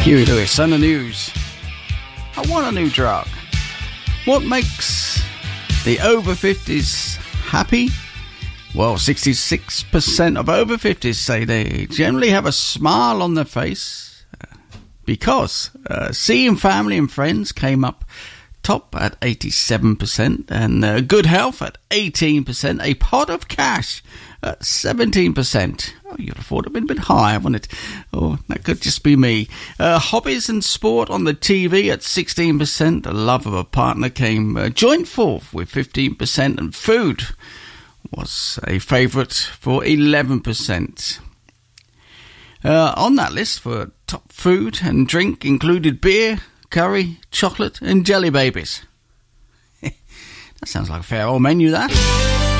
Huey Lewis and the News. I want a new drug. What makes the over 50s happy? Well, 66% of over 50s say they generally have a smile on their face because seeing family and friends came up top at 87%, and good health at 18%, a pot of cash at 17%. Oh, you'd have thought it would have been higher, wouldn't it? Oh, that could just be me. Hobbies and sport on the TV at 16%. The love of a partner came joint fourth with 15%, and food was a favourite for 11%. On that list for top food and drink included beer, curry, chocolate and jelly babies. That sounds like a fair old menu, that.